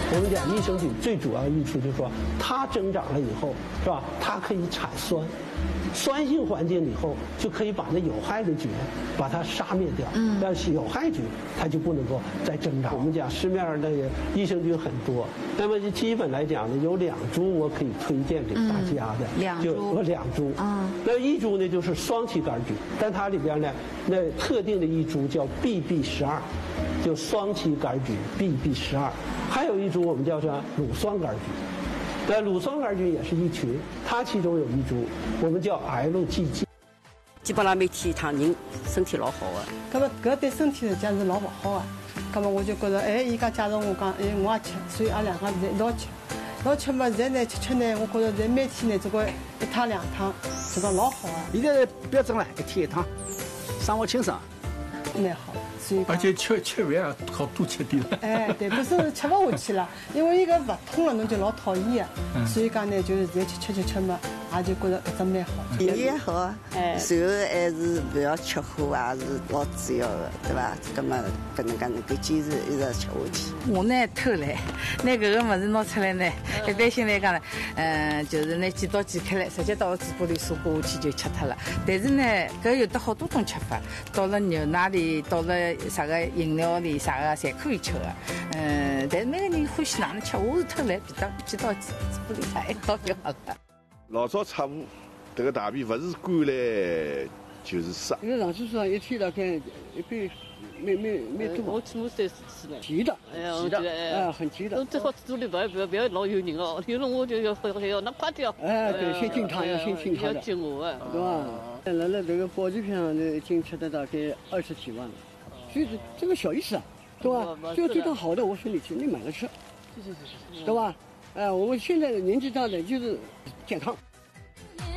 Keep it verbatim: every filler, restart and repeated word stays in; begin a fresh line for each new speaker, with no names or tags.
我们讲益生菌最主要益处就是说，它增长了以后，是吧？它可以产酸，酸性环境以后就可以把那有害的菌把它杀灭掉。嗯，但是有害菌它就不能够再增长。我们讲市面上那个益生菌很多，那么就基本来讲呢，有两株我可以推荐给大家的，
嗯、两
就有两株。啊，那一株呢就是双歧杆菌，但它里边呢那特定的一株叫 B B 十二。就双歧杆菌 B B 十二，还有一株我们叫做乳酸杆菌，那乳酸杆菌也是一群，它其中有一株我们叫 L G G。
基本上每天一趟人身体老好啊。
那么搿对身体讲是老勿好啊。那么我就觉得，哎，伊讲假如我讲，哎，我也吃，所以阿两个在一道吃，一道吃嘛，现在呢吃吃呢，我觉得在每天呢这个一趟两趟，这个老好啊。
现在标准了，一天一趟，生活清爽，
蛮好。
而且吃吃饭啊，好多吃点了。
哎，对，不是吃不下去了，因为一个勿通了，侬就老讨厌啊。嗯、所以讲呢，就是再去吃吃吃嘛，也就觉得搿只蛮好。
营养好，哎，随后还是不要吃火，也是老主要的，对吧？搿么搿能介能够坚持一直吃下去。
我呢偷来，拿搿个物事拿出来呢，一般性来讲呢，嗯，就是拿几刀剪开来，直接到嘴巴里嗦过下去就吃脱了。但是呢，搿有得好多种吃法，到了牛奶里，到了啥个饮料里啥个侪可以吃的，嗯，但是每个人欢喜哪能吃，我是偷来几刀几刀嘴巴里啥一刀就好了。
老早擦污，这个大便不是干来就是湿。
因为上厕所一天大概一杯，没没没多。
我起码三四次了。
甜的，
哎呀，
甜的，哎，很甜的。
最好肚里不要不要不要老有人哦，有了我就要要要那快点。
哎，对，先进汤要先进汤的。
要进我啊，
对吧？来了这个保健品上呢，已经吃的大概二十几万了。所以这个小意思啊，对吧？这个对他好的，我说你去，你买了吃，
是是是是，
对吧？哎，我们现在的年纪大的就是健康。